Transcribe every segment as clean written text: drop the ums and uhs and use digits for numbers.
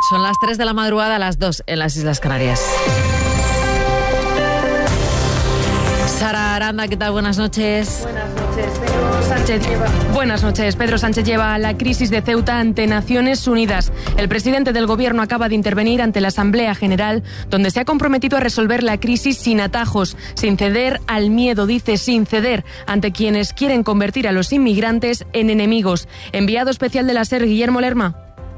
Son las 3 de la madrugada, las 2 en las Islas Canarias. Sara Aranda, ¿qué tal? Buenas noches. Buenas noches. Pedro Sánchez lleva la crisis de Ceuta ante Naciones Unidas. El presidente del Gobierno acaba de intervenir ante la Asamblea General, donde se ha comprometido a resolver la crisis sin atajos, sin ceder al miedo, dice, sin ceder ante quienes quieren convertir a los inmigrantes en enemigos. Enviado especial de la SER, Guillermo Lerma.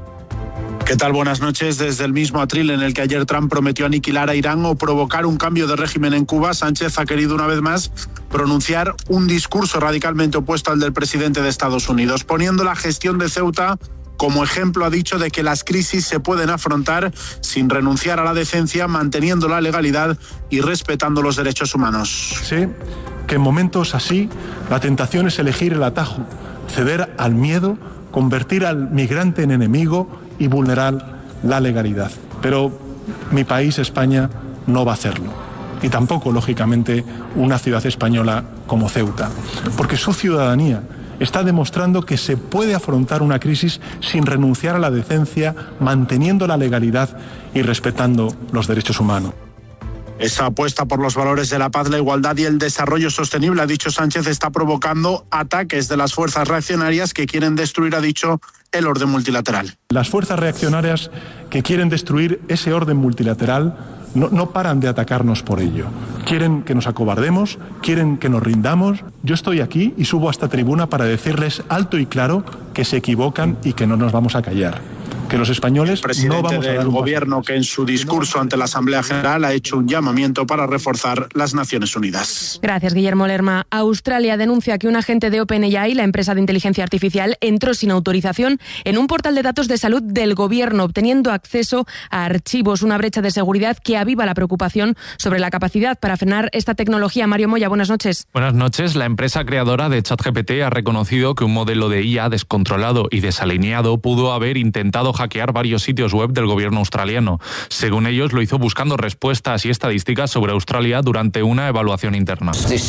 ¿Qué tal? Buenas noches. Desde el mismo atril en el que ayer Trump prometió aniquilar a Irán o provocar un cambio de régimen en Cuba, Sánchez ha querido una vez más pronunciar un discurso radicalmente opuesto al del presidente de Estados Unidos, poniendo la gestión de Ceuta como ejemplo, ha dicho, de que las crisis se pueden afrontar sin renunciar a la decencia, manteniendo la legalidad y respetando los derechos humanos. Sí, que en momentos así la tentación es elegir el atajo, ceder al miedo, convertir al migrante en enemigo y vulnerar la legalidad. Pero mi país, España, no va a hacerlo. Y tampoco, lógicamente, una ciudad española como Ceuta. Porque su ciudadanía está demostrando que se puede afrontar una crisis sin renunciar a la decencia, manteniendo la legalidad y respetando los derechos humanos. Esa apuesta por los valores de la paz, la igualdad y el desarrollo sostenible, ha dicho Sánchez, está provocando ataques de las fuerzas reaccionarias que quieren destruir, ha dicho, el orden multilateral. Las fuerzas reaccionarias que quieren destruir ese orden multilateral no paran de atacarnos por ello. Quieren que nos acobardemos, quieren que nos rindamos. Yo estoy aquí y subo a esta tribuna para decirles alto y claro que se equivocan y que no nos vamos a callar. Que los españoles no vamos a dar el gobierno que en su discurso ante la Asamblea General ha hecho un llamamiento para reforzar las Naciones Unidas. Gracias, Guillermo Lerma. Australia denuncia que un agente de OpenAI, la empresa de inteligencia artificial, entró sin autorización en un portal de datos de salud del gobierno, obteniendo acceso a archivos, una brecha de seguridad que aviva la preocupación sobre la capacidad para frenar esta tecnología. Mario Moya, buenas noches. Buenas noches. La empresa creadora de ChatGPT ha reconocido que un modelo de IA descontrolado y desalineado pudo haber intentado hackear varios sitios web del gobierno australiano. Según ellos, lo hizo buscando respuestas y estadísticas sobre Australia durante una evaluación interna.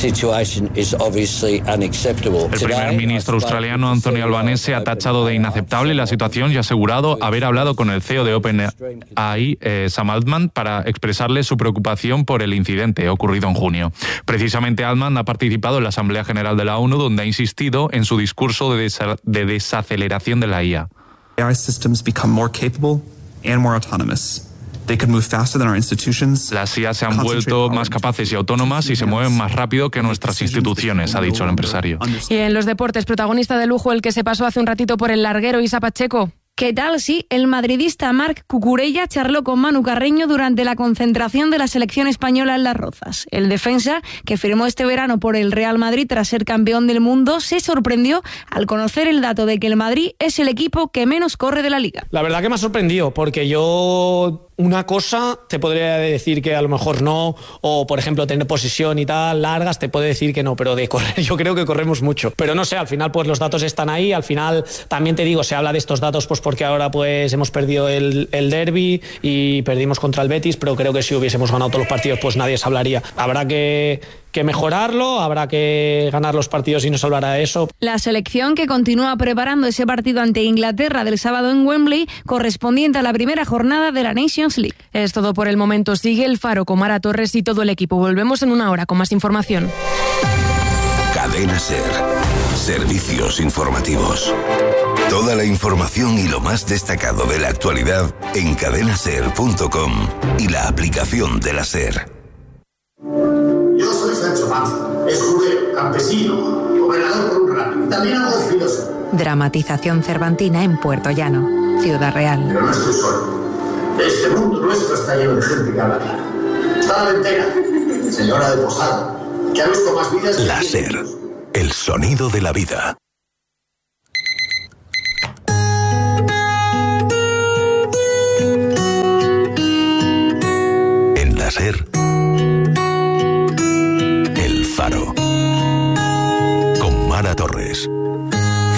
El primer ministro australiano, Anthony Albanese, ha tachado de inaceptable la situación y ha asegurado haber hablado con el CEO de OpenAI, Sam Altman, para expresarle su preocupación por el incidente ocurrido en junio. Precisamente Altman ha participado en la Asamblea General de la ONU, donde ha insistido en su discurso de desaceleración de la IA. AI systems become more capable and more autonomous. They can move faster than our institutions. Las IA se han vuelto más capaces y autónomas y se mueven más rápido que nuestras instituciones, ha dicho el empresario. Y en los deportes, protagonista de lujo el que se pasó hace un ratito por el larguero, Isa Pacheco. ¿Qué tal? Sí, el madridista Marc Cucurella charló con Manu Carreño durante la concentración de la selección española en Las Rozas. El defensa, que firmó este verano por el Real Madrid tras ser campeón del mundo, se sorprendió al conocer el dato de que el Madrid es el equipo que menos corre de la Liga. La verdad que me ha sorprendido, porque yo una cosa te podría decir que a lo mejor no, o por ejemplo tener posesión y tal largas te puedo decir que no, pero de correr yo creo que corremos mucho. Pero no sé, al final pues los datos están ahí, al final también te digo, se habla de estos datos pues porque ahora pues hemos perdido el derbi y perdimos contra el Betis, pero creo que si hubiésemos ganado todos los partidos pues nadie se hablaría. Habrá que mejorarlo, habrá que ganar los partidos y no se hablará de eso. La selección, que continúa preparando ese partido ante Inglaterra del sábado en Wembley, correspondiente a la primera jornada de la Nations League. Es todo por el momento. Sigue El Faro con Mara Torres y todo el equipo. Volvemos en una hora con más información. Cadena SER. Servicios informativos. Toda la información y lo más destacado de la actualidad en cadenaser.com y la aplicación de la SER. Yo soy Sancho Panza, es judío, campesino, gobernador por un rato y también algo filósofo. Dramatización cervantina en Puerto Llano, Ciudad Real. Pero no estoy solo. Este mundo nuestro está lleno de gente que habla claro. Está la ventera, señora de Posada, que ha visto más vidas. La SER, el sonido de la vida.